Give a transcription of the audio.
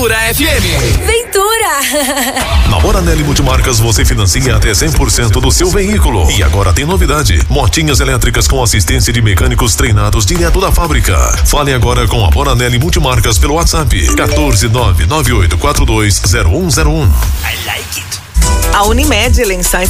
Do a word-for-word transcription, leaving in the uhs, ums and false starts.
Ventura F M. Ventura! Na Moranelli Multimarcas você financia até cem por cento do seu veículo. E agora tem novidade: motinhas elétricas com assistência de mecânicos treinados direto da fábrica. Fale agora com a Moranelli Multimarcas pelo WhatsApp quatorze nove nove oito quatro dois zero um zero um. I like it. A Unimed Lençóis